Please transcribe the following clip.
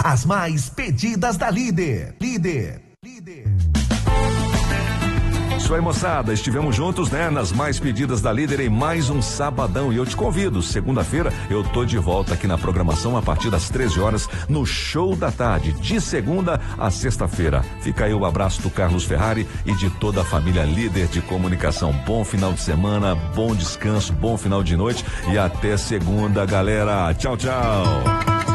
As mais pedidas da Líder. Isso aí, moçada, estivemos juntos, né, nas mais pedidas da Líder em mais um sabadão, e eu te convido, segunda-feira eu tô de volta aqui na programação a partir das 13 horas no Show da Tarde, de segunda a sexta-feira. Fica aí o abraço do Carlos Ferrari e de toda a família Líder de Comunicação. Bom final de semana, bom descanso, bom final de noite e até segunda, galera. Tchau, tchau.